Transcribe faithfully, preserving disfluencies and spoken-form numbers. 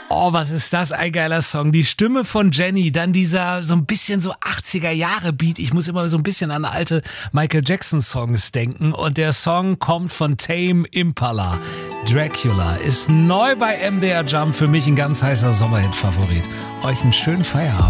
Oh, was ist das ein geiler Song. Die Stimme von Jenny, dann dieser so ein bisschen so achtziger Jahre Beat. Ich muss immer so ein bisschen an alte Michael Jackson Songs denken. Und der Song kommt von Tame Impala. Dracula ist neu bei M D R Jump, für mich ein ganz heißer Sommerhit-Favorit. Euch einen schönen Feierabend.